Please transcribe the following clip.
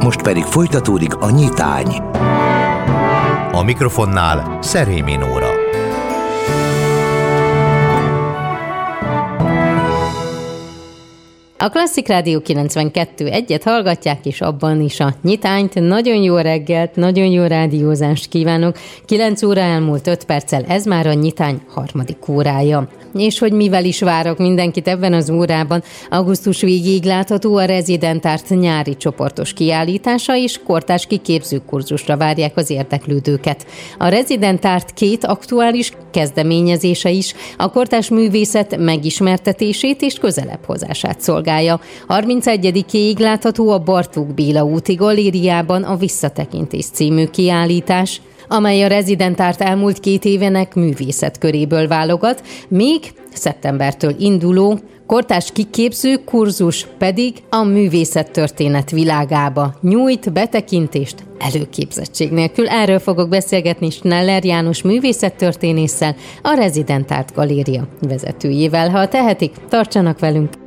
Most pedig folytatódik a nyitány. A mikrofonnál Szerémi Nóra. A Klasszik Rádió 92.1-et hallgatják, és abban is a nyitányt. Nagyon jó reggelt, nagyon jó rádiózást kívánok. 9 óra elmúlt 5 perccel, ez már a nyitány harmadik órája. És hogy mivel is várok mindenkit ebben az órában, augusztus végéig látható a Resident Art nyári csoportos kiállítása, és kortárs kiképző kurzusra várják az érdeklődőket. A Resident Art 2 aktuális kezdeményezése is a kortárs művészet megismertetését és közelebb hozását szolgálja. 31-ig látható a Bartók Béla úti galériában a Visszatekintés című kiállítás, amely a Resident Art elmúlt 2 évének művészetköréből válogat, még szeptembertől induló kortárs kiképző kurzus pedig a művészettörténet világába nyújt betekintést előképzettség nélkül. Erről fogok beszélgetni Schneller János művészettörténésszel, a Resident Art Galéria vezetőjével. Ha tehetik, tartsanak velünk!